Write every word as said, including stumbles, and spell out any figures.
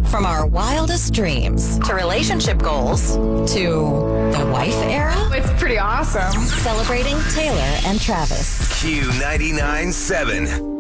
From our wildest dreams to relationship goals to the wife era. It's pretty awesome. Celebrating Taylor and Travis. Q ninety-nine seven.